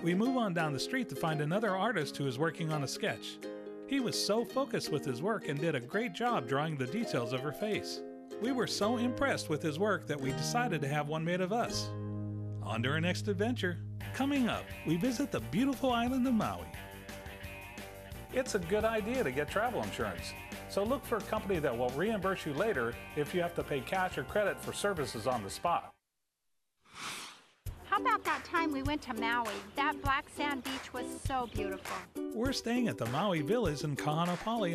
We move on down the street to find another artist who is working on a sketch. He was so focused with his work and did a great job drawing the details of her face. We were so impressed with his work that we decided to have one made of us. On to our next adventure. Coming up, we visit the beautiful island of Maui. It's a good idea to get travel insurance, so look for a company that will reimburse you later if you have to pay cash or credit for services on the spot. How about that time we went to Maui? That black sand beach was so beautiful. We're staying at the Maui Villas in Kahanapali